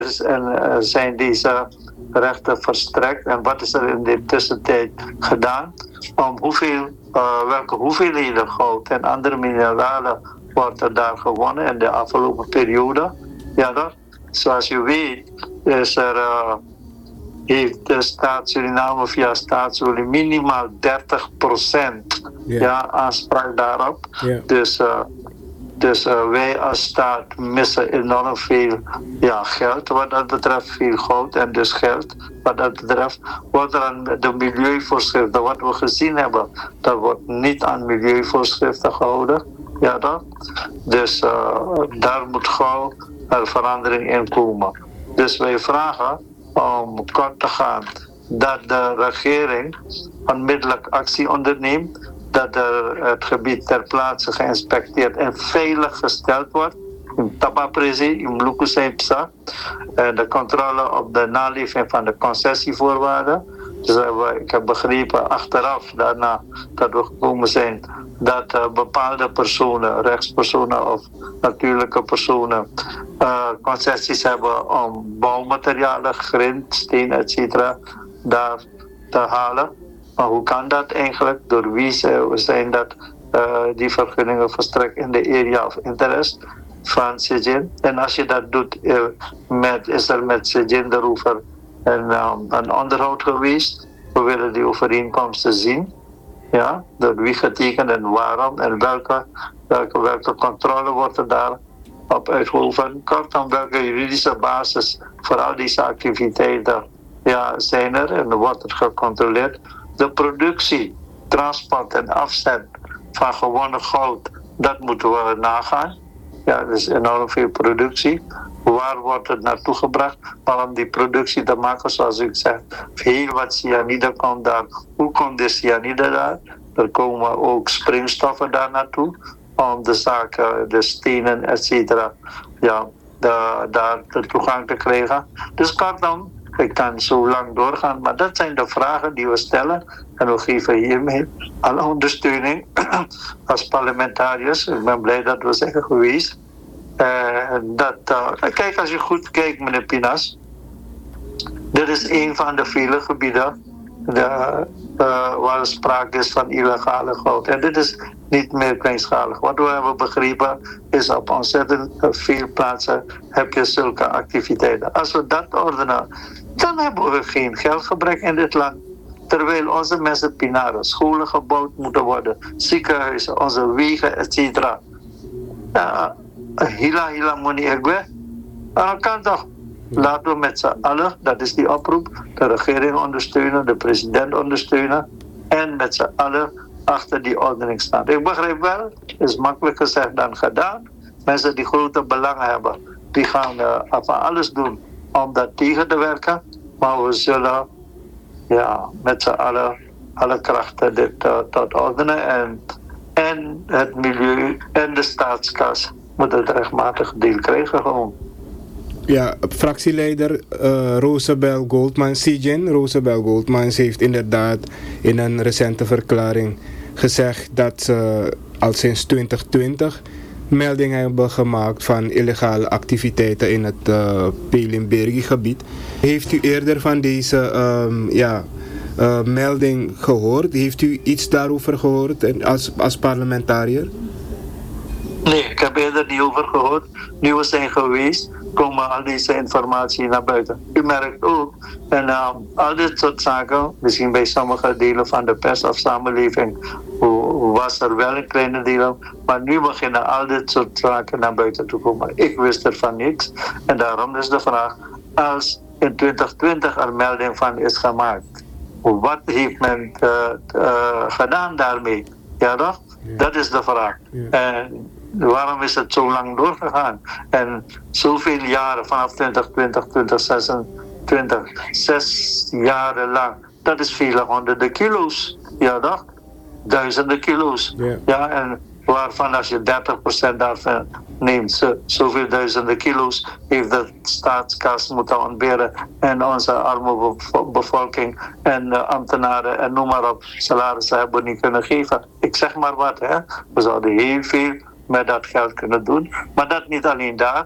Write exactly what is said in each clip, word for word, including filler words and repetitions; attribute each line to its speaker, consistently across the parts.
Speaker 1: en uh, zijn deze rechten verstrekt en wat is er in de tussentijd gedaan om hoeveel, uh, welke hoeveelheden goud en andere mineralen wordt er daar gewonnen in de afgelopen periode. Ja, dat, zoals je weet is er, uh, heeft de staat Suriname via staatsolie minimaal dertig procent yeah. ja, aanspraak daarop. Yeah. Dus uh, Dus uh, wij als staat missen enorm veel ja, geld wat dat betreft, veel goud en dus geld wat dat betreft. Wordt er aan de milieuvoorschriften, wat we gezien hebben, dat wordt niet aan milieuvoorschriften gehouden. Ja, dat. Dus uh, daar moet gauw een verandering in komen. Dus wij vragen om kort te gaan dat de regering onmiddellijk actie onderneemt. Dat er het gebied ter plaatse geïnspecteerd en veilig gesteld wordt. In Tabaprezi, in Mlukusepsa. En de controle op de naleving van de concessievoorwaarden. Dus ik heb begrepen achteraf daarna dat we gekomen zijn dat uh, bepaalde personen, rechtspersonen of natuurlijke personen, uh, concessies hebben om bouwmaterialen, grind, steen, et cetera daar te halen. Maar hoe kan dat eigenlijk? Door wie zijn dat uh, die vergunningen verstrekt in de area of interest van Sejin? En als je dat doet, uh, met, is er met Sejin erover een, um, een onderhoud geweest? We willen die overeenkomsten zien. Ja, door wie getekend en waarom en welke, welke, welke controle wordt er daar op uitgeoefend? Kortom, welke juridische basis voor al deze activiteiten ja, zijn er en wordt het gecontroleerd? De productie, transport en afzet van gewonnen goud, dat moeten we nagaan. Ja, er is enorm veel productie. Waar wordt het naartoe gebracht? Maar om die productie te maken, zoals ik zeg, heel wat cyanide komt daar. Hoe komt de cyanide daar? Er komen ook springstoffen daar naartoe. Om de zaken, de stenen, et cetera, ja, de, daar de toegang te krijgen. Dus kortom, ik kan zo lang doorgaan, maar dat zijn de vragen die we stellen. En we geven hiermee alle ondersteuning als parlementariërs. Ik ben blij dat we zijn geweest. Uh, dat, uh, kijk, als je goed kijkt, meneer Pinas. Dit is een van de vele gebieden de, uh, waar sprake is van illegale goud. En dit is niet meer kleinschalig. Wat we hebben begrepen is op ontzettend veel plaatsen heb je zulke activiteiten. Als we dat ordenen, dan hebben we geen geldgebrek in dit land. Terwijl onze mensen pinaren, scholen gebouwd moeten worden, ziekenhuizen, onze wegen, et cetera. Uh, hila hila money egwe. Dat kan toch? Laten we met z'n allen, dat is die oproep, de regering ondersteunen, de president ondersteunen en met z'n allen achter die ordening staan. Ik begrijp wel, het is makkelijker gezegd dan gedaan. Mensen die grote belangen hebben, die gaan uh, van alles doen om dat tegen te werken. Maar we zullen ja, met z'n allen alle krachten dit uh, tot ordenen en, en het milieu en de staatskas moet het rechtmatig deel krijgen gewoon.
Speaker 2: Ja, fractieleider uh, Rosabel Goldman, Sejin Rosabel Goldman, heeft inderdaad in een recente verklaring gezegd dat ze al sinds twintig twintig meldingen hebben gemaakt van illegale activiteiten in het uh, Pelimbergi gebied. Heeft u eerder van deze um, ja, uh, melding gehoord? Heeft u iets daarover gehoord als, als parlementariër?
Speaker 1: Nee, ik heb eerder niet over gehoord. Nu we zijn geweest, komen al deze informatie naar buiten. U merkt ook, en uh, al dit soort zaken, misschien bij sommige delen van de pers of samenleving, was er wel een kleine deel, maar nu beginnen al dit soort zaken naar buiten te komen. Ik wist er van niks. En daarom is de vraag, als in twintig twintig er melding van is gemaakt, wat heeft men uh, uh, gedaan daarmee? Ja toch? Ja. Dat is de vraag. Ja. En waarom is het zo lang doorgegaan? En zoveel jaren, vanaf twintig twintig, twintig zesentwintig, zes jaren lang, dat is vele honderden kilo's. Ja toch? Duizenden kilo's. Yeah. Ja, en waarvan als je dertig procent daarvan neemt, zo, zoveel duizenden kilo's heeft de staatskas moeten ontberen en onze arme bevolking en uh, ambtenaren en noem maar op, salarissen hebben we niet kunnen geven. Ik zeg maar wat, hè. We zouden heel veel met dat geld kunnen doen, maar dat niet alleen daar.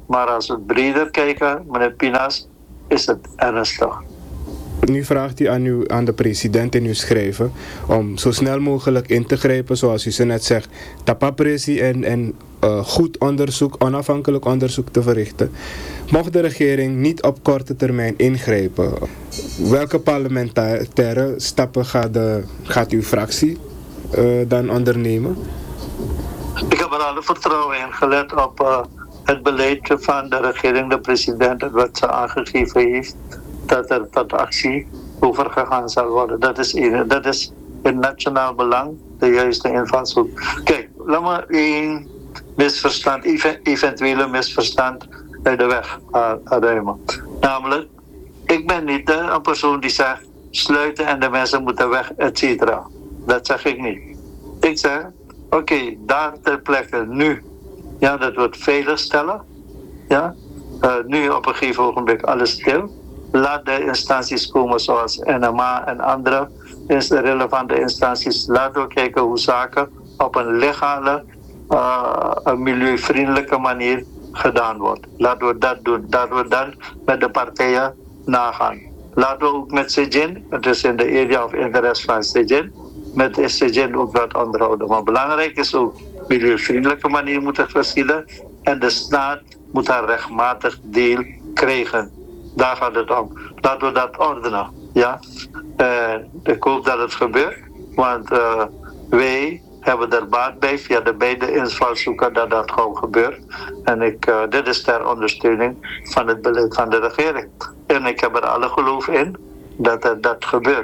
Speaker 1: Maar als we breder kijken, meneer Pinas, is het ernstig.
Speaker 2: Nu vraagt u aan, uw, aan de president in uw schrijven om zo snel mogelijk in te grijpen, zoals u zo net zegt, tapapressie en, en uh, goed onderzoek, onafhankelijk onderzoek te verrichten. Mocht de regering niet op korte termijn ingrijpen, welke parlementaire stappen gaat, de, gaat uw fractie uh, dan ondernemen?
Speaker 1: Ik heb er alle vertrouwen in, gelet op uh, het beleid van de regering, de president, wat ze aangegeven heeft, dat er tot actie overgegaan zal worden. Dat is, dat is in nationaal belang de juiste invalshoek. Kijk, laat me één misverstand, eventuele misverstand uit de weg uh, ruimen. Namelijk, ik ben niet uh, een persoon die zegt sluiten en de mensen moeten weg, et cetera. Dat zeg ik niet. Ik zeg, oké, okay, daar ter plekke nu, ja, dat we het veilig stellen. Ja, uh, nu op een gegeven ogenblik alles stil. Laat de instanties komen zoals N M A en andere relevante instanties. Laten we kijken hoe zaken op een legale, uh, een milieuvriendelijke manier gedaan wordt. Laten we dat doen. Laten we dan met de partijen nagaan. Laten we ook met Sejin, het is in de area of interest van Sejin, met Sejin ook dat onderhouden. Maar belangrijk is ook milieuvriendelijke manier moeten verschillen en de staat moet haar rechtmatig deel krijgen. Daar gaat het om. Laten we dat ordenen. Ja? Uh, ik hoop dat het gebeurt. Want uh, wij hebben er baat bij via de beide invalshoeken dat dat gewoon gebeurt. En ik, uh, dit is ter ondersteuning van het beleid van de regering. En ik heb er alle geloof in dat uh, dat gebeurt.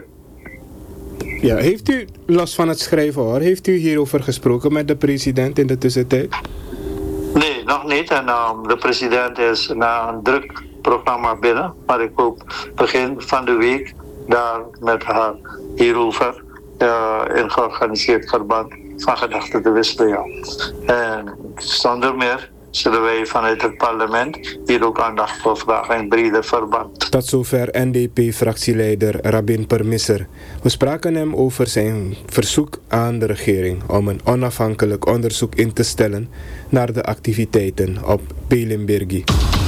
Speaker 2: Ja, heeft u, los van het schrijven hoor, heeft u hierover gesproken met de president in de tussentijd?
Speaker 1: Nee, nog niet. En um, de president is na een druk programma binnen. Maar ik hoop begin van de week daar met haar hierover uh, in georganiseerd verband van gedachten te wisselen. Ja. En zonder meer zullen wij vanuit het parlement hier ook aandacht voor vragen in breder verband.
Speaker 2: Tot zover N D P-fractieleider Rabin Permisser. We spraken hem over zijn verzoek aan de regering om een onafhankelijk onderzoek in te stellen naar de activiteiten op Beelenbergie.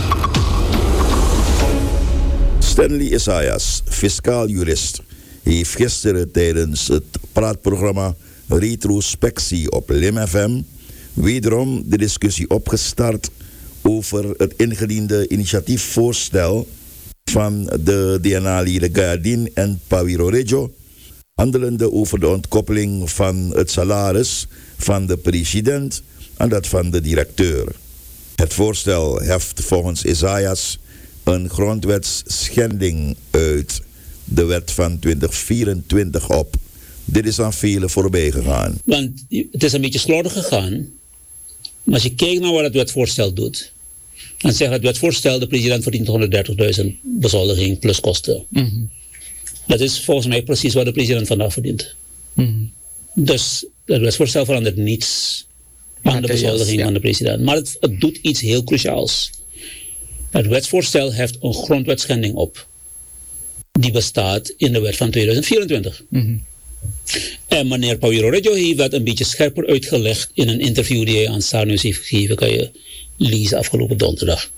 Speaker 3: Stanley Isaias, fiscaal jurist, heeft gisteren tijdens het praatprogramma Retrospectie op Lim F M wederom de discussie opgestart over het ingediende initiatiefvoorstel van de D N A-leden Gayadin en Pawiro Rejo, handelende over de ontkoppeling van het salaris van de president en dat van de directeur. Het voorstel heft volgens Isaias een grondwetsschending uit de wet van twintig vierentwintig op. Dit is aan velen voorbij gegaan.
Speaker 4: Want het is een beetje slordig gegaan. Maar als je kijkt naar wat het wetsvoorstel doet, dan zegt het wetsvoorstel de president verdient honderddertigduizend bezoldiging plus kosten. Mm-hmm. Dat is volgens mij precies wat de president vandaag verdient. Mm-hmm. Dus het wetsvoorstel verandert niets aan de bezoldiging ja. van de president. Maar het, het doet iets heel cruciaals. Het wetsvoorstel heft een grondwetschending op. Die bestaat in de wet van tweeduizend vierentwintig. Mm-hmm. En meneer Pawiro Rejo heeft dat een beetje scherper uitgelegd in een interview die hij aan Star News heeft gegeven. Kan je lezen afgelopen donderdag.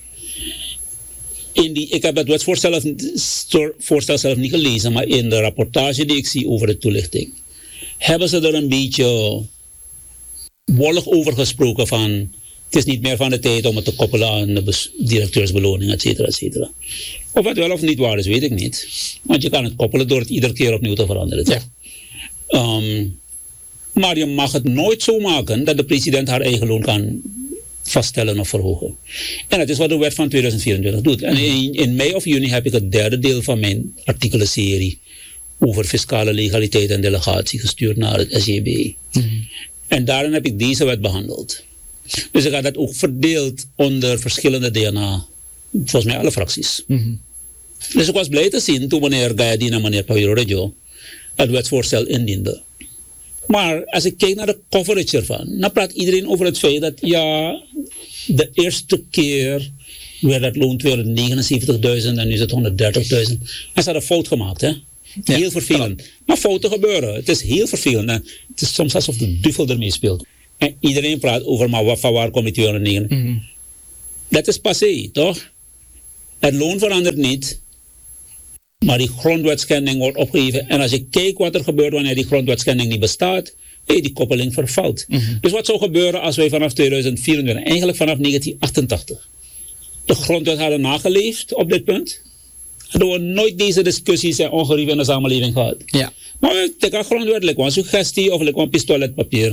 Speaker 4: In die, ik heb het wetsvoorstel voorstel zelf niet gelezen, maar in de rapportage die ik zie over de toelichting, hebben ze er een beetje wollig over gesproken van het is niet meer van de tijd om het te koppelen aan de bes- directeursbeloning, et cetera, et cetera. Of het wel of niet waar is, weet ik niet. Want je kan het koppelen door het iedere keer opnieuw te veranderen. Ja. Um, maar je mag het nooit zo maken dat de president haar eigen loon kan vaststellen of verhogen. En dat is wat de wet van tweeduizend vierentwintig doet. En in, in mei of juni heb ik het derde deel van mijn artikelenserie over fiscale legaliteit en delegatie gestuurd naar het S J B. Mm-hmm. En daarin heb ik deze wet behandeld. Dus ik had dat ook verdeeld onder verschillende D N A, volgens mij alle fracties. Mm-hmm. Dus ik was blij te zien toen meneer Gayadin en meneer Pawiro Rejo het wetsvoorstel indiende. Maar als ik kijk naar de coverage ervan, dan praat iedereen over het feit dat ja, de eerste keer werd het loon tweehonderdnegenenzeventigduizend en nu is het honderddertigduizend. En ze hadden fout gemaakt, hè? Ja, heel vervelend. Klopt. Maar fouten gebeuren. Het is heel vervelend. En het is soms alsof de duivel ermee speelt. En iedereen praat over, maar van waar komt die tweehonderdnegen? Mm-hmm. Dat is passé, toch? Het loon verandert niet, maar die grondwetschending wordt opgeheven. En als je kijkt wat er gebeurt wanneer die grondwetschending niet bestaat, hey, die koppeling vervalt. Mm-hmm. Dus wat zou gebeuren als wij vanaf tweeduizend vierentwintig, eigenlijk vanaf negentien achtentachtig, de grondwet hadden nageleefd op dit punt? Hadden we nooit deze discussies en ongerief in de samenleving gehad.
Speaker 5: Ja.
Speaker 4: Maar ik heb grondwettelijk een suggestie of een pistoletpapier.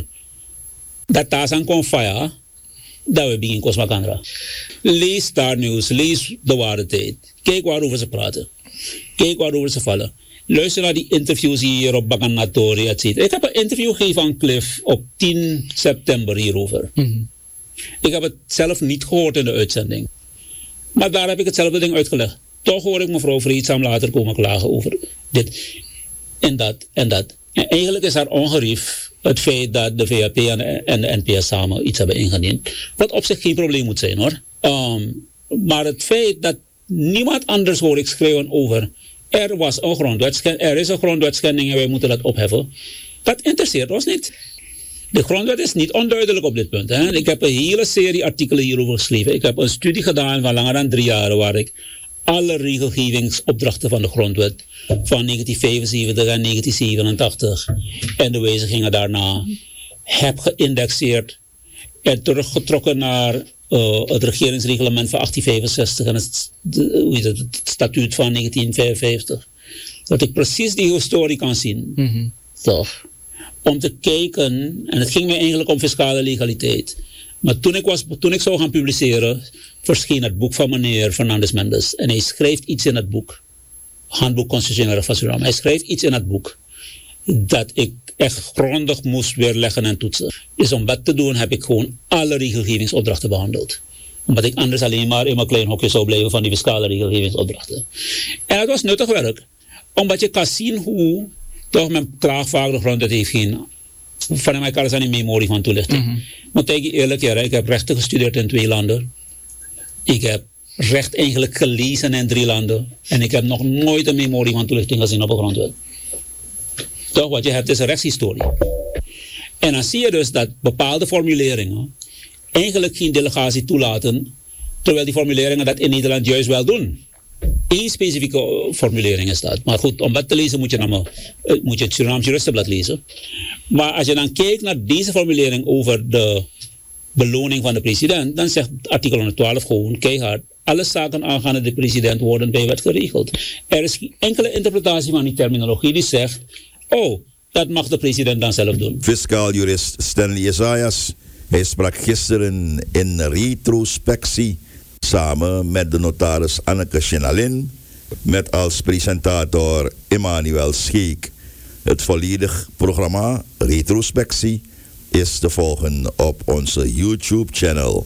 Speaker 4: Dat daar aan kon fire, dat we beginnen kosmakandra. Lees Star News, lees de Waarheid. Kijk waarover ze praten. Kijk waarover ze vallen. Luister naar die interviews hier op Baganatori, et cetera. Ik heb een interview gegeven aan Cliff op tien september hierover. Mm-hmm. Ik heb het zelf niet gehoord in de uitzending. Maar daar heb ik hetzelfde ding uitgelegd. Toch hoor ik mevrouw Vreedzaam later komen klagen over dit en dat en dat. En eigenlijk is haar ongerief het feit dat de V A P en, en de N P S samen iets hebben ingediend. Wat op zich geen probleem moet zijn hoor. Um, maar het feit dat niemand anders hoor ik schreeuwen over. Er was een grondwetschending, er is een grondwetschending en wij moeten dat opheffen. Dat interesseert ons niet. De grondwet is niet onduidelijk op dit punt. Hè. Ik heb een hele serie artikelen hierover geschreven. Ik heb een studie gedaan van langer dan drie jaar waar ik alle regelgevingsopdrachten van de grondwet van negentien vijfenzeventig en negentien zevenentachtig en de wijzigingen daarna heb geïndexeerd en teruggetrokken naar uh, het regeringsreglement van achttien vijfenzestig en het, de, hoe heet het, het statuut van negentien vijfenvijftig. Dat ik precies die historie kan zien. Mm-hmm. Toch? Om te kijken, en het ging mij eigenlijk om fiscale legaliteit. Maar toen ik, was, toen ik zou gaan publiceren, verscheen het boek van meneer Fernandes Mendes. En hij schrijft iets in het boek. Handboek Constitutionele van Suriname. Hij schrijft iets in het boek dat ik echt grondig moest weerleggen en toetsen. Dus om dat te doen heb ik gewoon alle regelgevingsopdrachten behandeld. Omdat ik anders alleen maar in mijn klein hokje zou blijven van die fiscale regelgevingsopdrachten. En het was nuttig werk. Omdat je kan zien hoe toch men graag vaak de grondwet heeft geen... Van mij kan er een memorie van toelichting. Mm-hmm. Maar tegen je eerlijk, ja, ik heb rechten gestudeerd in twee landen. Ik heb recht eigenlijk gelezen in drie landen. En ik heb nog nooit een memorie van toelichting gezien op een grondwet. Toch, wat je hebt is een rechtshistorie. En dan zie je dus dat bepaalde formuleringen eigenlijk geen delegatie toelaten, terwijl die formuleringen dat in Nederland juist wel doen. Eén specifieke formulering is dat. Maar goed, om dat te lezen moet je, dan maar, moet je het Surinaams Juristenblad lezen. Maar als je dan kijkt naar deze formulering over de beloning van de president, dan zegt artikel honderdtwaalf gewoon keihard, alle zaken aangaande de president worden bij wet geregeld. Er is geen enkele interpretatie van die terminologie die zegt, oh, dat mag de president dan zelf doen.
Speaker 3: Fiscaal jurist Stanley Isaias, hij sprak gisteren in retrospectie samen met de notaris Anneke Chenalin, met als presentator Emmanuel Scheek. Het volledig programma Retrospectie is te volgen op onze YouTube-channel.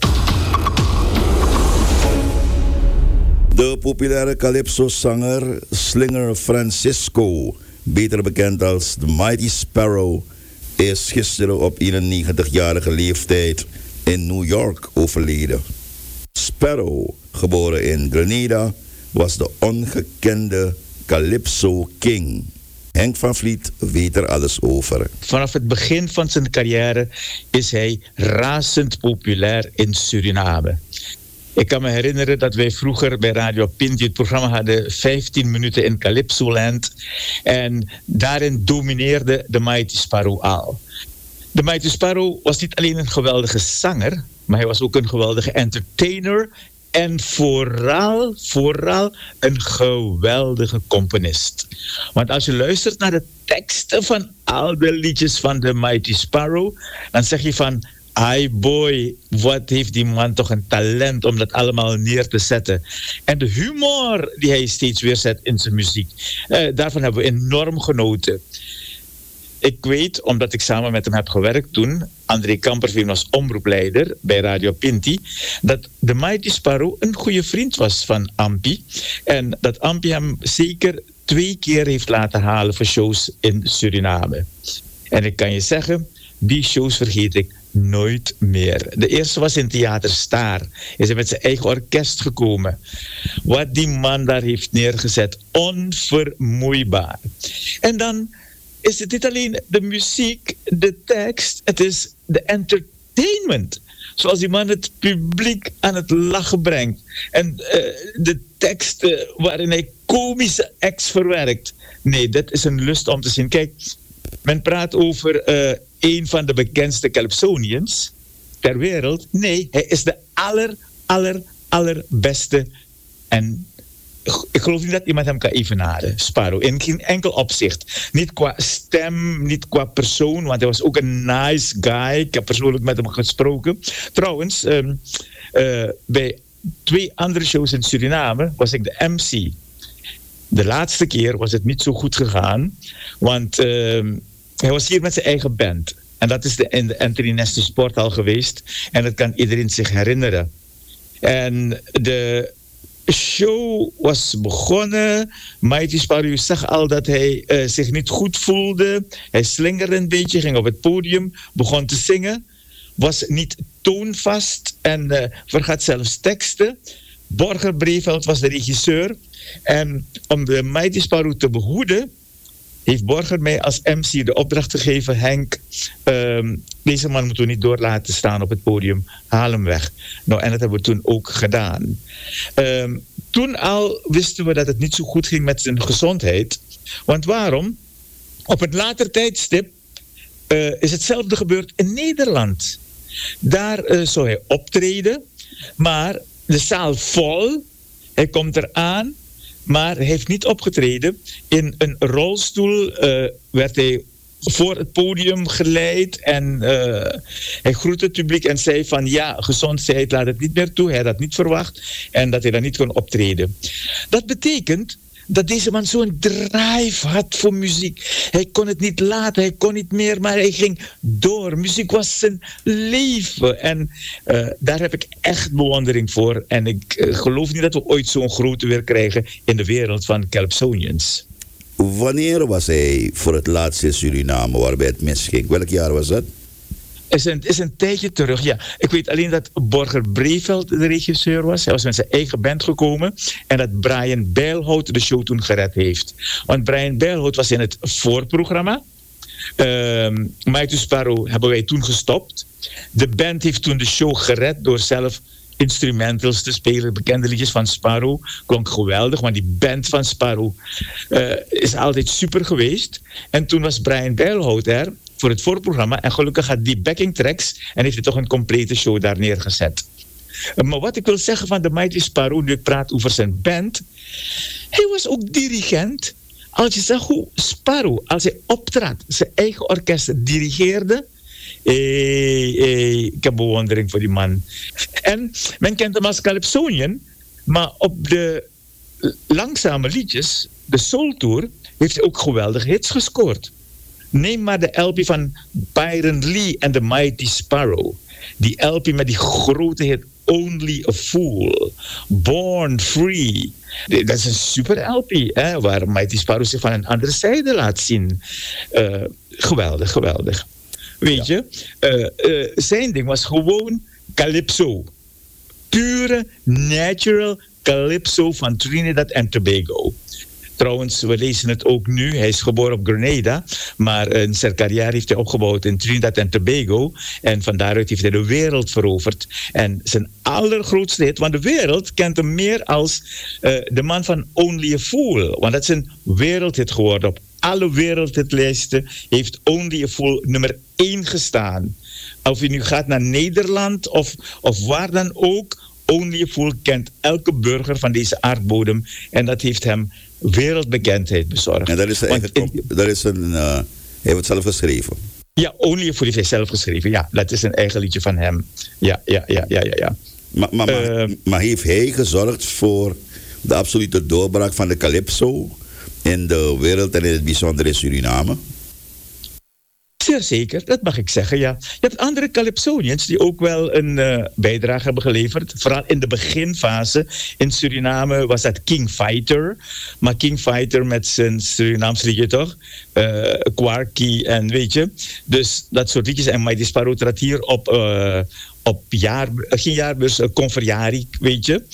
Speaker 3: De populaire calypso-zanger Slinger Francisco, beter bekend als The Mighty Sparrow, is gisteren op eenennegentigjarige leeftijd in New York overleden. Sparrow, geboren in Grenada, was de ongekende Calypso King. Henk van Vliet weet er alles over.
Speaker 6: Vanaf het begin van zijn carrière is hij razend populair in Suriname. Ik kan me herinneren dat wij vroeger bij Radio Pinti het programma hadden vijftien minuten in Calypso-land. En daarin domineerde de Mighty Sparrow al. De Mighty Sparrow was niet alleen een geweldige zanger, maar hij was ook een geweldige entertainer en vooral, vooral een geweldige componist. Want als je luistert naar de teksten van al de liedjes van de Mighty Sparrow, dan zeg je van, ai boy, wat heeft die man toch een talent om dat allemaal neer te zetten. En de humor die hij steeds weer zet in zijn muziek, eh, daarvan hebben we enorm genoten. Ik weet, omdat ik samen met hem heb gewerkt toen, André Kamperveen was omroepleider bij Radio Pinti, dat de Mighty Sparrow een goede vriend was van Ampi. En dat Ampi hem zeker twee keer heeft laten halen voor shows in Suriname. En ik kan je zeggen, die shows vergeet ik nooit meer. De eerste was in Theater Star. Hij is met zijn eigen orkest gekomen. Wat die man daar heeft neergezet, onvermoeibaar. En dan is het niet alleen de muziek, de tekst, het is de entertainment. zoals die man het publiek aan het lachen brengt. En uh, de teksten waarin hij komische acts verwerkt. Nee, dat is een lust om te zien. Kijk, men praat over uh, een van de bekendste Calypsonians ter wereld. Nee, hij is de aller, aller, allerbeste. En ik geloof niet dat iemand hem kan evenaren, Sparrow. In geen enkel opzicht. Niet qua stem, niet qua persoon, want hij was ook een nice guy. Ik heb persoonlijk met hem gesproken. Trouwens, um, uh, bij twee andere shows in Suriname was ik de M C. De laatste keer was het niet zo goed gegaan, want uh, hij was hier met zijn eigen band. En dat is de, in de Anthony Nesty Sporthal geweest. En dat kan iedereen zich herinneren. En de show was begonnen. Mighty Sparrow zag al dat hij uh, zich niet goed voelde. Hij slingerde een beetje, ging op het podium, begon te zingen. Was niet toonvast en uh, vergat zelfs teksten. Borger Breveld was de regisseur. En om de Mighty Sparrow te behoeden, heeft Borger mij als M C de opdracht gegeven: Henk, um, deze man moeten we niet door laten staan op het podium. Haal hem weg. Nou, en dat hebben we toen ook gedaan. Um, toen al wisten we dat het niet zo goed ging met zijn gezondheid. Want waarom? Op een later tijdstip uh, is hetzelfde gebeurd in Nederland. Daar uh, zou hij optreden, maar de zaal vol. Hij komt eraan, maar hij heeft niet opgetreden. In een rolstoel uh, werd hij voor het podium geleid en uh, hij groette het publiek en zei van ja, gezondheid laat het niet meer toe. Hij had dat niet verwacht en dat hij dan niet kon optreden. Dat betekent dat deze man zo'n drive had voor muziek. Hij kon het niet laten, hij kon niet meer, maar hij ging door. Muziek was zijn leven. En uh, daar heb ik echt bewondering voor. En ik uh, geloof niet dat we ooit zo'n grote weer krijgen in de wereld van Calypsonians.
Speaker 3: Wanneer was hij voor het laatst in Suriname waarbij het misging? Welk jaar was dat?
Speaker 6: Is een, is een tijdje terug, ja. Ik weet alleen dat Borger Breveld de regisseur was. Hij was met zijn eigen band gekomen. En dat Brian Bijlhout de show toen gered heeft. Want Brian Bijlhout was in het voorprogramma. Uh, Mighty Sparrow hebben wij toen gestopt. De band heeft toen de show gered door zelf instrumentals te spelen. Bekende liedjes van Sparrow. Klonk geweldig, want die band van Sparrow uh, is altijd super geweest. En toen was Brian Bijlhout er voor het voorprogramma. En gelukkig had die backing tracks en heeft hij toch een complete show daar neergezet. Maar wat ik wil zeggen van de Mighty Sparrow, nu ik praat over zijn band. Hij was ook dirigent. Als je zag hoe Sparrow, als hij optrad, zijn eigen orkest dirigeerde. Hey, hey, ik heb bewondering voor die man. En men kent hem als Calypsonian. Maar op de langzame liedjes, de Soul Tour, heeft hij ook geweldige hits gescoord. Neem maar de L P van Byron Lee en de Mighty Sparrow. Die L P met die grote hit Only a Fool. Born Free. Dat is een super L P, hè, waar Mighty Sparrow zich van een andere zijde laat zien. Uh, geweldig, geweldig. Weet ja. je, uh, uh, zijn ding was gewoon Calypso. Pure, natural Calypso van Trinidad en Tobago. Trouwens, we lezen het ook nu. Hij is geboren op Grenada, maar uh, zijn carrière heeft hij opgebouwd in Trinidad en Tobago. En van daaruit heeft hij de wereld veroverd. En zijn allergrootste hit, want de wereld kent hem meer als uh, de man van Only a Fool. Want dat is een wereldhit geworden. Op alle wereldhitlijsten heeft Only a Fool nummer één gestaan. Of je nu gaat naar Nederland of, of waar dan ook, Only a Fool kent elke burger van deze aardbodem. En dat heeft hem wereldbekendheid bezorgd.
Speaker 3: En dat is,
Speaker 6: Want
Speaker 3: in, dat is een... Uh, hij heeft het zelf geschreven.
Speaker 6: Ja, Only a Fool heeft hij zelf geschreven. Ja, dat is een eigen liedje van hem. Ja, ja, ja, ja, ja. ja.
Speaker 3: Maar, maar, uh, maar, maar heeft hij gezorgd voor de absolute doorbraak van de Calypso in de wereld en in het bijzonder in Suriname?
Speaker 6: Zeer zeker, dat mag ik zeggen, ja. Je hebt andere Calypsonians die ook wel een uh, bijdrage hebben geleverd. Vooral in de beginfase. In Suriname was dat King Fighter. Maar King Fighter met zijn Surinaams liedje toch? Uh, Quarky en weet je. Dus dat soort liedjes. En Mighty Sparrow trad hier op, uh, op jaar, geen jaarbeurs, uh, Conferjari, weet je.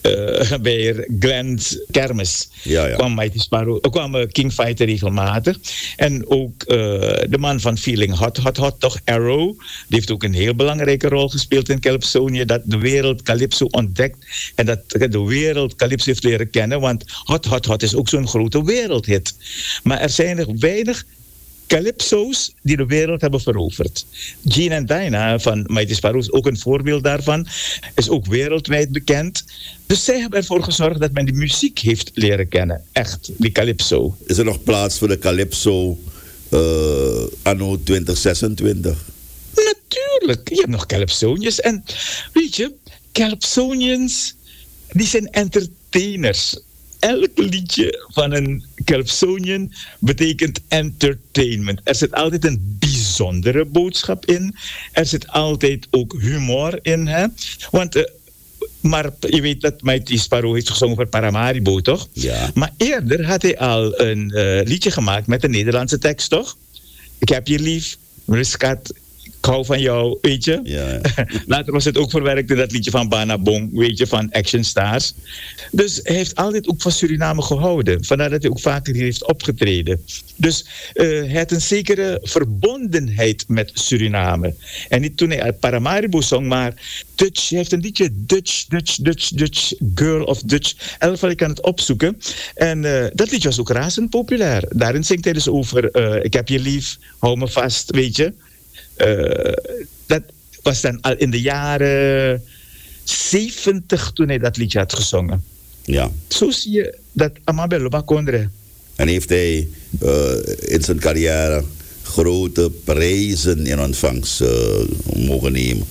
Speaker 6: uh, bij Glenn's kermis.
Speaker 3: Ja, ja.
Speaker 6: Kwam Mighty Sparrow, uh, kwam uh, King Fighter regelmatig. En ook uh, de man van Feeling Hot, Hot, Hot, toch Arrow. Die heeft ook een heel belangrijke rol gespeeld in Calypsonië. Dat de wereld Calypso ontdekt. En dat de wereld Calypso heeft leren kennen. Want Hot, Hot, Hot is ook zo'n grote wereldhit. Maar er zijn er weinig Calypso's die de wereld hebben veroverd. Gene and Dinah van Mighty Sparrow is ook een voorbeeld daarvan. Is ook wereldwijd bekend. Dus zij hebben ervoor gezorgd dat men die muziek heeft leren kennen. Echt, die Calypso.
Speaker 3: Is er nog plaats voor de Calypso uh, anno twintig zesentwintig?
Speaker 6: Natuurlijk. Je hebt nog Calypsoniërs. En weet je, Calypsonians, die zijn entertainers. Elk liedje van een Calypsonian betekent entertainment. Er zit altijd een bijzondere boodschap in. Er zit altijd ook humor in. Hè? Want, uh, maar je weet dat Mighty Sparrow heeft gezongen voor Paramaribo, toch?
Speaker 3: Ja.
Speaker 6: Maar eerder had hij al een uh, liedje gemaakt met een Nederlandse tekst, toch? Ik heb je lief, Riskat. Ik hou van jou, weet je.
Speaker 3: Ja.
Speaker 6: Later was het ook verwerkt in dat liedje van Banabong, weet je, van Action Stars. Dus hij heeft altijd ook van Suriname gehouden. Vandaar dat hij ook vaker hier heeft opgetreden. Dus uh, hij had een zekere verbondenheid met Suriname. En niet toen hij uit Paramaribo zong, maar Dutch. Hij heeft een liedje, Dutch, Dutch, Dutch, Dutch, Girl of Dutch. Elk ik kan het opzoeken. En uh, dat liedje was ook razend populair. Daarin zingt hij dus over, uh, ik heb je lief, hou me vast, weet je. Uh, dat was dan al in de jaren zeventig toen hij dat liedje had gezongen.
Speaker 3: Ja.
Speaker 6: Zo zie je dat Amabel Bakondre.
Speaker 3: En heeft hij uh, in zijn carrière grote prijzen in ontvangst uh, mogen nemen?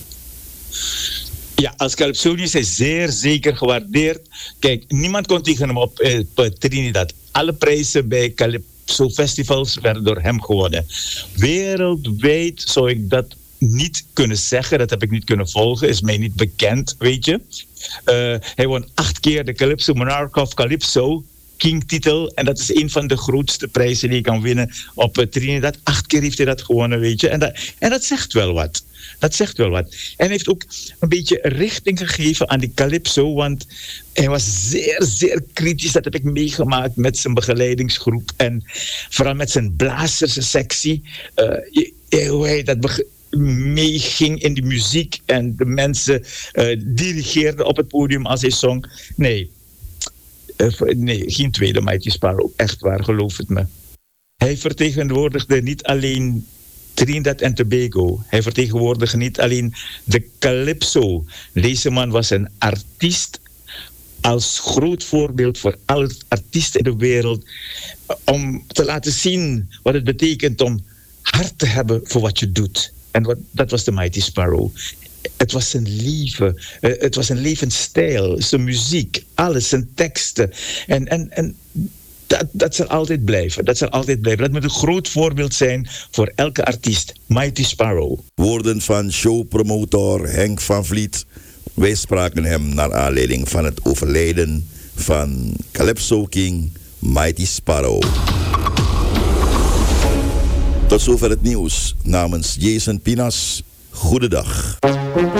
Speaker 6: Ja, als Calypsonië is hij zeer zeker gewaardeerd. Kijk, niemand kon tegen hem op, eh, op Trinidad. Alle prijzen bij Calypso festivals werden door hem gewonnen. Wereldwijd zou ik dat niet kunnen zeggen. Dat heb ik niet kunnen volgen. Is mij niet bekend, weet je. Uh, hij won acht keer de Calypso Monarch of Calypso King-titel. En dat is een van de grootste prijzen die je kan winnen op uh, Trinidad. Acht keer heeft hij dat gewonnen, weet je. En dat, en dat zegt wel wat. Dat zegt wel wat. En hij heeft ook een beetje richting gegeven aan die Calypso, want hij was zeer, zeer kritisch. Dat heb ik meegemaakt met zijn begeleidingsgroep en vooral met zijn blazerssectie. Uh, hoe hij dat bege- meeging in de muziek en de mensen uh, dirigeerde op het podium als hij zong. Nee, uh, nee, geen tweede Mighty Sparrow. Echt waar, geloof het me. Hij vertegenwoordigde niet alleen Trinidad en Tobago. Hij vertegenwoordigde niet alleen de Calypso. Deze man was een artiest als groot voorbeeld voor alle artiesten in de wereld. Om te laten zien wat het betekent om hart te hebben voor wat je doet. En wat, dat was de Mighty Sparrow. Het was zijn leven. Uh, het was zijn levensstijl. Zijn muziek. Alles. Zijn teksten. En... en, en Dat, dat zal altijd blijven. Dat zal altijd blijven. Dat moet een groot voorbeeld zijn voor elke artiest. Mighty Sparrow.
Speaker 3: Woorden van showpromotor Henk van Vliet. Wij spraken hem naar aanleiding van het overlijden van Calypso King Mighty Sparrow. Tot zover het nieuws. Namens Jason Pinas, goedendag.